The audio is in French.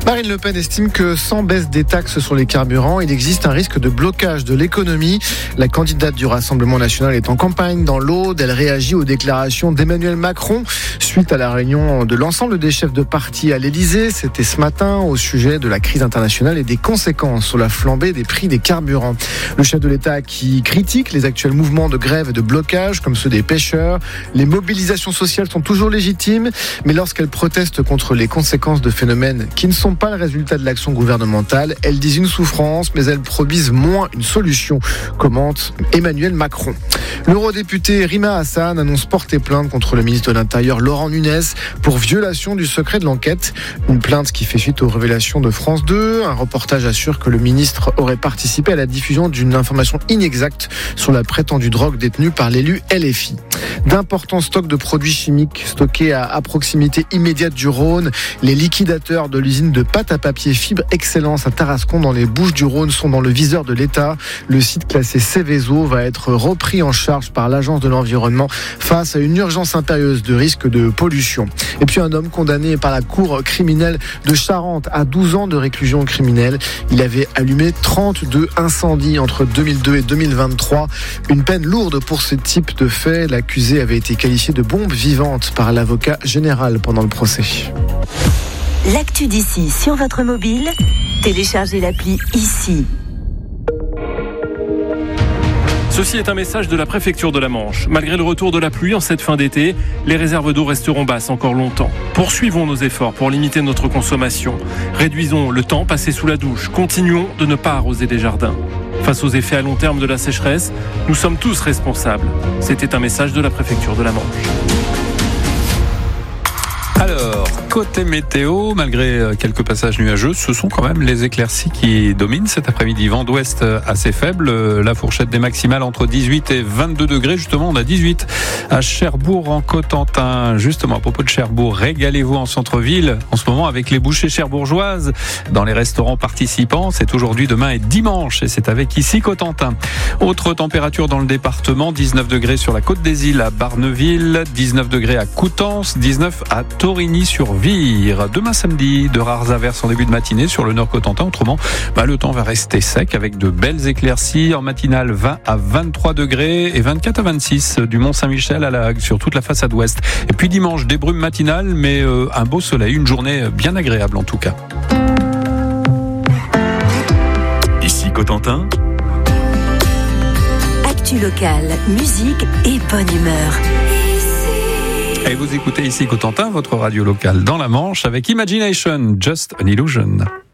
Marine Le Pen estime que sans baisse des taxes sur les carburants, il existe un risque de blocage de l'économie. La candidate du Rassemblement national est en campagne dans l'Aude. Elle réagit aux déclarations d'Emmanuel Macron suite à la réunion de l'ensemble des chefs de parti à l'Élysée. C'était ce matin au sujet de la crise internationale et des conséquences sur la flambée des prix des carburants. Le chef de l'État qui critique les actuels mouvements de grève et de blocage comme ceux des pêcheurs. Les mobilisations sociales sont toujours légitimes, mais lorsqu'elles protestent contre les conséquences de phénomènes qui ne sont pas le résultat de l'action gouvernementale, elles disent une souffrance, mais elles produisent moins une solution, commente Emmanuel Macron. L'eurodéputé Rima Hassan annonce porter plainte contre le ministre de l'Intérieur Laurent Nunez pour violation du secret de l'enquête. Une plainte qui fait suite aux révélations de France 2. Un reportage assure que le ministre aurait participé à la diffusion d'une information inexacte sur la prétendue drogue détenue par l'élu LFI. D'importants stocks de produits chimiques stockés à proximité immédiate du Rhône. Les liquidateurs de l'usine de pâte à papier Fibre Excellence à Tarascon dans les Bouches-du-Rhône sont dans le viseur de l'État. Le site classé Céveso va être repris en charge par l'Agence de l'environnement face à une urgence impérieuse de risque de pollution. Et puis un homme condamné par la cour criminelle de Charente à 12 ans de réclusion criminelle. Il avait allumé 32 incendies entre 2002 et 2023. Une peine lourde pour ce type de fait. L'accusé avait été qualifié de bombe vivante par l'avocat général pendant le procès. L'actu d'ici sur votre mobile, téléchargez l'appli ICI. Ceci est un message de la préfecture de la Manche. Malgré le retour de la pluie en cette fin d'été, les réserves d'eau resteront basses encore longtemps. Poursuivons nos efforts pour limiter notre consommation. Réduisons le temps passé sous la douche. Continuons de ne pas arroser des jardins. Face aux effets à long terme de la sécheresse, nous sommes tous responsables. C'était un message de la préfecture de la Manche. Alors, côté météo, malgré quelques passages nuageux, ce sont quand même les éclaircies qui dominent cet après-midi. Vent d'ouest assez faible, la fourchette des maximales entre 18 et 22 degrés. Justement, on a 18 à Cherbourg en Cotentin. Justement, à propos de Cherbourg, régalez-vous en centre-ville en ce moment avec les bouchées cherbourgeoises dans les restaurants participants. C'est aujourd'hui, demain et dimanche et c'est avec ici Cotentin. Autre température dans le département, 19 degrés sur la côte des îles à Barneville, 19 degrés à Coutances, 19 à Torigny-sur-Vire. Demain samedi, de rares averses en début de matinée sur le nord Cotentin. Autrement, le temps va rester sec avec de belles éclaircies. En matinale, 20 à 23 degrés et 24 à 26 du Mont-Saint-Michel à la Hague sur toute la façade ouest. Et puis dimanche, des brumes matinales, mais un beau soleil, une journée bien agréable en tout cas. Ici Cotentin. Actu locale, musique et bonne humeur. Et vous écoutez ici Cotentin, votre radio locale dans la Manche avec Imagination, Just an Illusion.